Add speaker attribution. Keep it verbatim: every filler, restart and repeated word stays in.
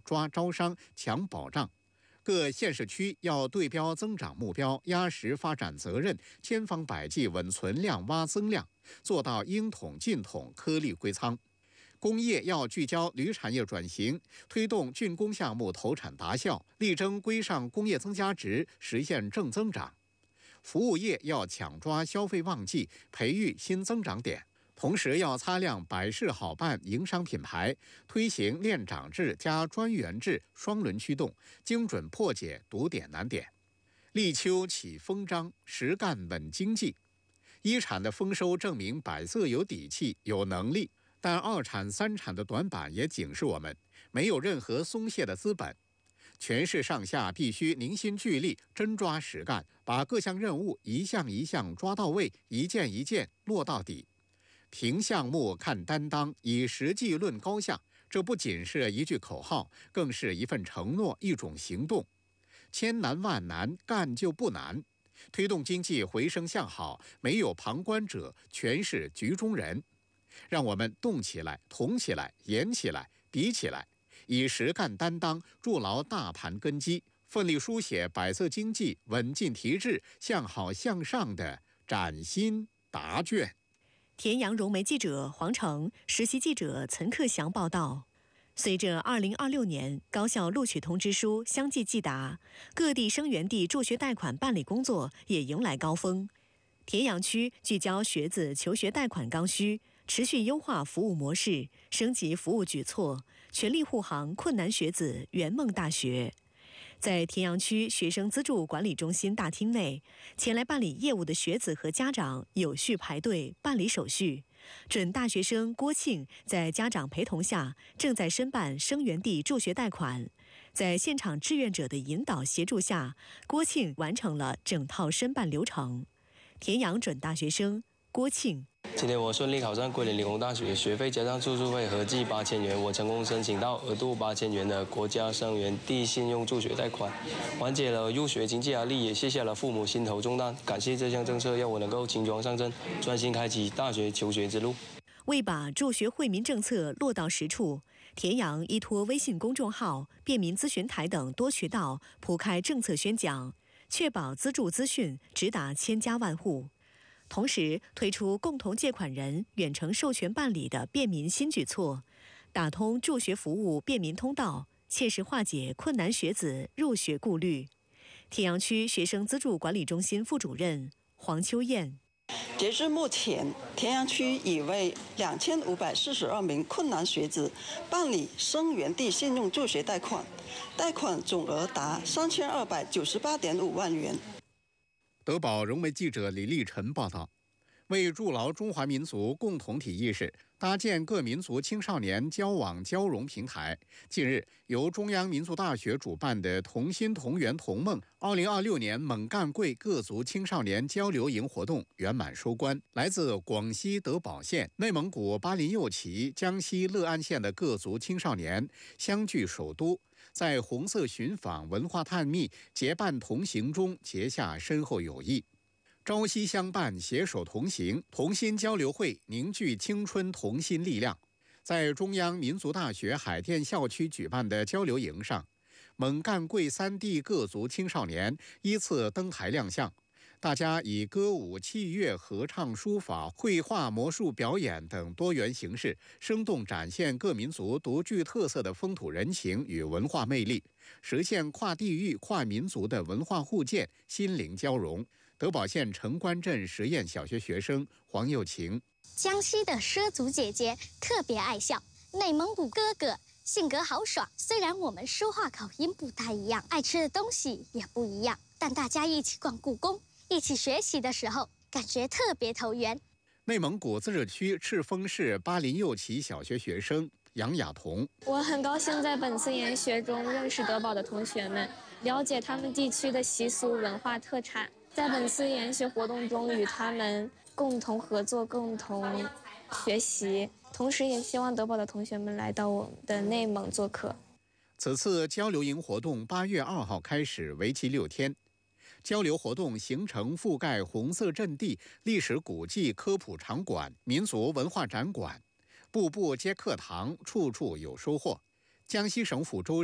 Speaker 1: 抓招商、抢保障。各县市区要对标增长目标，压实发展责任，千方百计稳存量、挖增量，做到应统尽统、颗粒归仓。工业要聚焦铝产业转型，推动竣工项目投产达效，力争规上工业增加值，实现正增长。服务业要抢抓消费旺季，培育新增长点。同时要擦亮百事好办营商品牌，推行链长制加专员制双轮驱动，精准破解堵点难点。立秋起风张，实干稳经济。一产的丰收证明百色有底气、有能力，但二产、三产的短板也警示我们，没有任何松懈的资本。全市上下必须凝心聚力，真抓实干，把各项任务一项一项抓到位，一件一件落到底。评项目看担当，以实际论高下，这不仅是一句口号，更是一份承诺，一种行动。千难万难，干就不难。推动经济回升向好，没有旁观者，全是局中人。让我们动起来，同起来，研起来，比起来，以实干担当，筑牢大盘根基，奋力书写百色经济稳进提质、向好向上的崭新答卷。
Speaker 2: 田阳融媒记者黄成、实习记者岑克祥报道。随着二零二六年高校录取通知书相继寄达，各地生源地助学贷款办理工作也迎来高峰。田阳区聚焦学子求学贷款刚需，持续优化服务模式，升级服务举措，全力护航困难学子圆梦大学。在田阳区学生资助管理中心大厅内，前来办理业务的学子和家长有序排队办理手续。准大学生郭庆在家长陪同下，正在申办生源地助学贷款。在现场志愿者的引导协助下，郭庆完成了整套申办流程。田阳准大学生郭庆。
Speaker 3: 今天我顺利考上桂林理工大学，学费加上住宿费合计八千元，我成功申请到额度八千元的国家生源地信用助学贷款，缓解了入学经济压力，也卸下了父母心头重担。感谢这项政策，让我能够轻装上阵，专心开启大学求学之路。
Speaker 2: 为把助学惠民政策落到实处，田阳依托微信公众号、便民咨询台等多渠道铺开政策宣讲，确保资助资讯直达千家万户。同时推出共同借款人远程授权办理的便民新举措，打通助学服务便民通道，切实化解困难学子入学顾虑。田阳区学生资助管理中心副主任黄秋燕。
Speaker 4: 截至目前，田阳区已为两千五百四十二名困难学子办理生源地信用助学贷款，贷款总额达三千二百九十八点五万元。
Speaker 1: 德保融媒记者李立晨报道。为筑牢中华民族共同体意识，搭建各民族青少年交往交融平台，近日，由中央民族大学主办的同心同源同梦二零二六年猛干贵各族青少年交流营活动圆满收官。来自广西德保县、内蒙古巴林右旗、江西乐安县的各族青少年相聚首都，在红色寻访、文化探秘、结伴同行中结下深厚友谊。朝夕相伴，携手同行，同心交流会凝聚青春同心力量。在中央民族大学海淀校区举办的交流营上，蒙赣贵三地各族青少年依次登台亮相。大家以歌舞、器乐、合唱、书法、绘画、魔术表演等多元形式，生动展现各民族独具特色的风土人情与文化魅力，实现跨地域、跨民族的文化互鉴、心灵交融。德保县城关镇实验小学学生黄又晴：
Speaker 5: 江西的畲族姐姐特别爱笑，内蒙古哥哥性格豪爽。虽然我们说话口音不太一样，爱吃的东西也不一样，但大家一起逛故宫、一起学习的时候，感觉特别投缘。
Speaker 1: 内蒙古自治区赤峰市巴林右旗小学学生杨雅彤：
Speaker 6: 我很高兴在本次研学中认识德保的同学们，了解他们地区的习俗、文化特产。在本次研学活动中，与他们共同合作、共同学习，同时也希望德保的同学们来到我们的内蒙做客。
Speaker 1: 此次交流营活动八月二号开始，为期六天。交流活动行程覆盖红色阵地、历史古迹、科普场馆、民族文化展馆，步步皆课堂，处处有收获。江西省抚州